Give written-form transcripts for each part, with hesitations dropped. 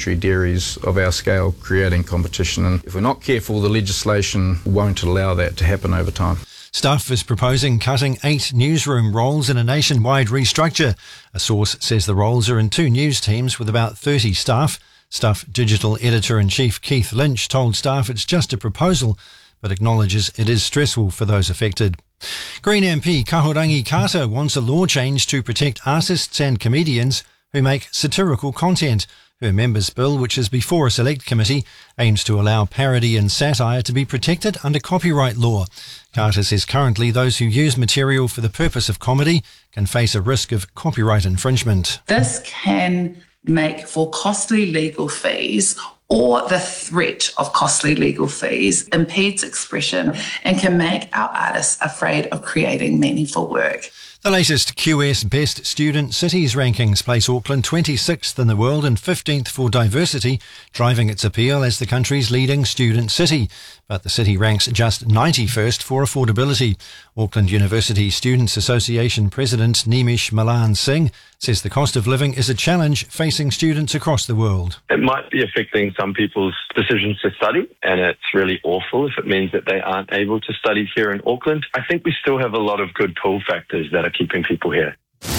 supplementary dairies of our scale creating competition. And if we're not careful, the legislation won't allow that to happen over time. Stuff is proposing cutting 8 newsroom roles in a nationwide restructure. A source says the roles are in 2 news teams with about 30 staff. Stuff Digital Editor-in-Chief Keith Lynch told Staff it's just a proposal, but acknowledges it is stressful for those affected. Green MP Kahurangi Carter wants a law change to protect artists and comedians who make satirical content. Her members' bill, which is before a select committee, aims to allow parody and satire to be protected under copyright law. Carter says currently those who use material for the purpose of comedy can face a risk of copyright infringement. This can make for costly legal fees, or the threat of costly legal fees impedes expression and can make our artists afraid of creating meaningful work. The latest QS Best Student Cities rankings place Auckland 26th in the world and 15th for diversity, driving its appeal as the country's leading student city. But the city ranks just 91st for affordability. Auckland University Students Association President Nimish Malan Singh says the cost of living is a challenge facing students across the world. It might be affecting some people's decisions to study, and it's really awful if it means that they aren't able to study here in Auckland. I think we still have a lot of good pull factors that are keeping people here.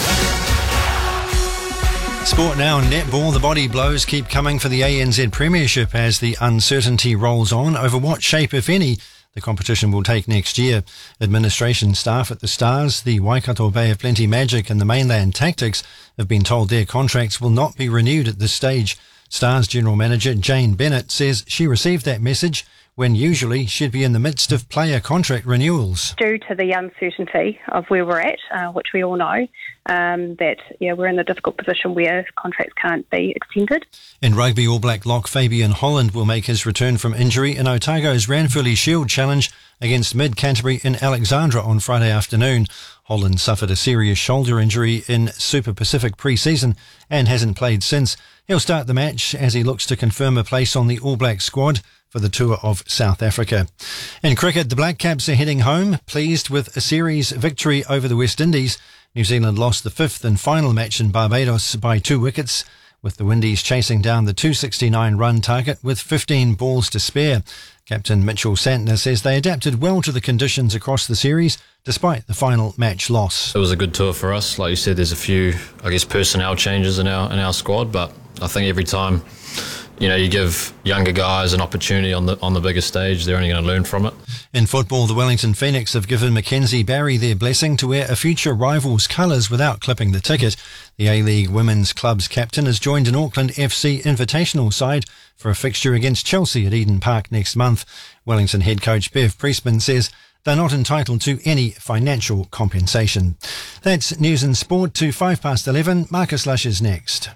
Sport now, netball. The body blows keep coming for the ANZ Premiership as the uncertainty rolls on over what shape, if any, the competition will take next year. Administration staff at the Stars, the Waikato Bay of Plenty Magic and the Mainland Tactics have been told their contracts will not be renewed at this stage. Stars General Manager Jane Bennett says she received that message when usually she'd be in the midst of player contract renewals. Due to the uncertainty of where we're at, which we all know, that we're in a difficult position where contracts can't be extended. In rugby, All Black lock Fabian Holland will make his return from injury in Otago's Ranfurly Shield challenge against Mid-Canterbury in Alexandra on Friday afternoon. Holland suffered a serious shoulder injury in Super Pacific pre-season and hasn't played since. He'll start the match as he looks to confirm a place on the All Black squad for the tour of South Africa. In cricket, the Black Caps are heading home, pleased with a series victory over the West Indies. New Zealand lost the 5th and final match in Barbados by 2 wickets, with the Windies chasing down the 269-run target with 15 balls to spare. Captain Mitchell Santner says they adapted well to the conditions across the series, despite the final match loss. It was a good tour for us. Like you said, there's a few, personnel changes in our squad, but I think every time you give younger guys an opportunity on the bigger stage, they're only going to learn from it. In football, the Wellington Phoenix have given Mackenzie Barry their blessing to wear a future rival's colours without clipping the ticket. The A-League Women's Club's captain has joined an Auckland FC Invitational side for a fixture against Chelsea at Eden Park next month. Wellington head coach Bev Priestman says they're not entitled to any financial compensation. That's news and sport to 11:05. Marcus Lush is next.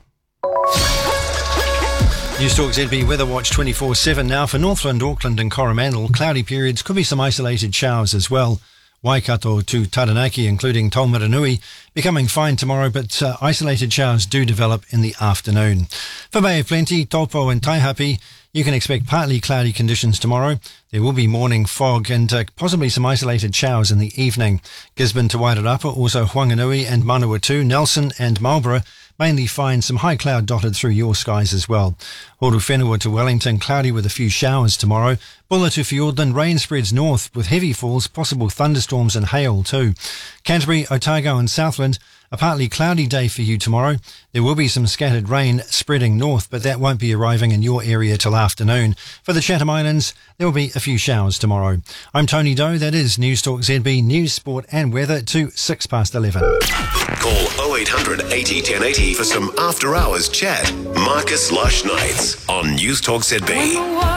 Newstalk ZB Weather Watch 24/7 now for Northland, Auckland and Coromandel. Cloudy periods, could be some isolated showers as well. Waikato to Taranaki, including Taumaranui, becoming fine tomorrow, but isolated showers do develop in the afternoon. For Bay of Plenty, Taupo and Taihape, you can expect partly cloudy conditions tomorrow. There will be morning fog and possibly some isolated showers in the evening. Gisborne to Wairarapa, also Whanganui and Manawatu, Nelson and Marlborough, mainly fine, some high cloud dotted through your skies as well. Horowhenua to Wellington, cloudy with a few showers tomorrow. Bulla to Fiordland, rain spreads north with heavy falls, possible thunderstorms and hail too. Canterbury, Otago and Southland, a partly cloudy day for you tomorrow. There will be some scattered rain spreading north, but that won't be arriving in your area till afternoon. For the Chatham Islands, there will be a few showers tomorrow. I'm Tony Doe. That is Newstalk ZB News, Sport and Weather to 11:06. Call 0800 80 1080 for some after-hours chat. Marcus Lush Nights on Newstalk ZB.